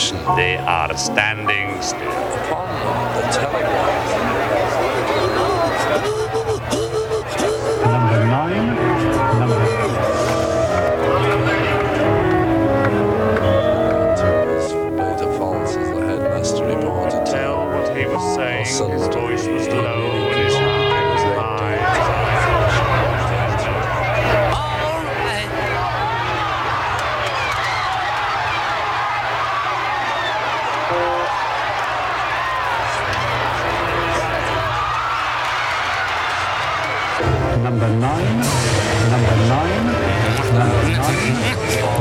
attention. They are standing still. Upon the telegraph. Number 9, number Peter Falls as the headmaster reported. Tell what he was saying. His voice was low and his eye was high. All right. number 9, number 9, number 9.